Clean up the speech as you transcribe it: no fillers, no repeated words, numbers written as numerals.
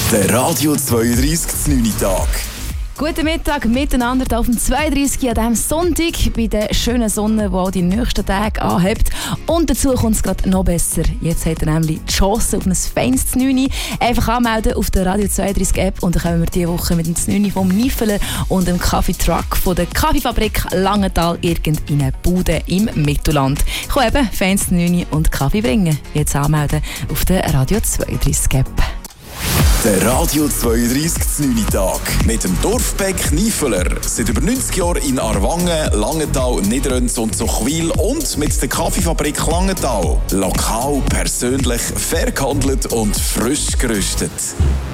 Der Radio 32 Tag. Guten Mittag miteinander hier auf dem 32. an diesem Sonntag bei der schönen Sonne, die auch die nächsten Tage anhebt. Und dazu kommt es gerade noch besser. Jetzt hat er nämlich die Chance auf ein feines Znüni. Einfach anmelden auf der Radio 32 App und dann kommen wir diese Woche mit dem Znüni vom Niffeler und dem Kaffeetruck von der Kaffeefabrik Langenthal in eine Bude im Mittelland. Ich kann eben feines Znüni und Kaffee bringen. Jetzt anmelden auf der Radio 32 App. Der Radio 32 Tag mit dem Dorfbäck Niffeler. Seit über 90 Jahren in Aarwangen, Langenthal, Niederönz und Zuchwil und mit der Kaffeefabrik Langenthal. Lokal, persönlich, fair gehandelt und frisch gerüstet.